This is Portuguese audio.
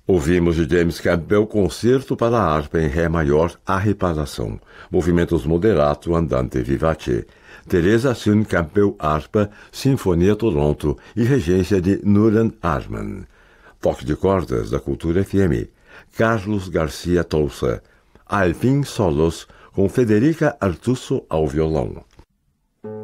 Ouvimos de James Campbell Concerto para a harpa em Ré maior, A reparação, movimentos moderato andante vivace. Teresa Sun Campbell harpa, Sinfonia Toronto e regência de Nuran Arman. Toque de cordas da Cultura FM. Carlos Garcia Touça. Alpin Solos com Federica Artuso ao violão.